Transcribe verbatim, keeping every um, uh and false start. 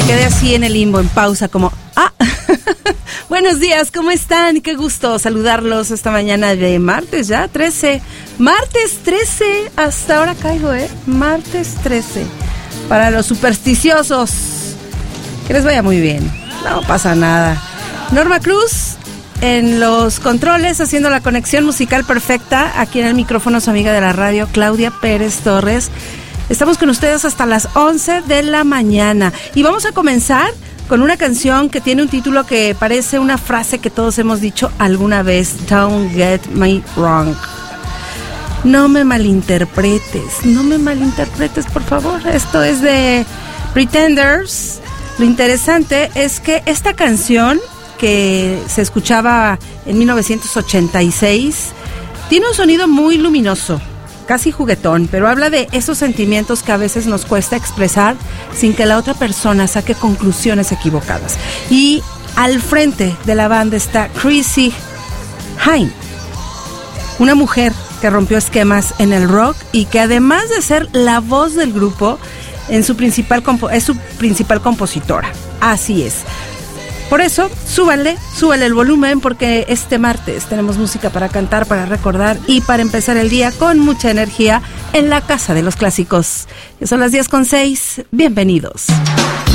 quedé así en el limbo, en pausa, como, ah, buenos días, ¿cómo están? Qué gusto saludarlos esta mañana de martes ya, trece, martes trece, hasta ahora caigo, ¿eh? Martes trece, para los supersticiosos, que les vaya muy bien, no pasa nada. Norma Cruz en los controles, haciendo la conexión musical perfecta, aquí en el micrófono su amiga de la radio, Claudia Pérez Torres. Estamos con ustedes hasta las once de la mañana y vamos a comenzar con una canción que tiene un título que parece una frase que todos hemos dicho alguna vez: Don't get me wrong. No me malinterpretes, no me malinterpretes, por favor. Esto es de Pretenders. Lo interesante es que esta canción, que se escuchaba en mil novecientos ochenta y seis, tiene un sonido muy luminoso, casi juguetón, pero habla de esos sentimientos que a veces nos cuesta expresar sin que la otra persona saque conclusiones equivocadas. Y al frente de la banda está Chrissie Hynde, una mujer que rompió esquemas en el rock y que, además de ser la voz del grupo, en su principal compo- es su principal compositora. Así es. Por eso, súbanle, súbanle el volumen, porque este martes tenemos música para cantar, para recordar y para empezar el día con mucha energía en la Casa de los Clásicos. Ya son las diez con seis, bienvenidos.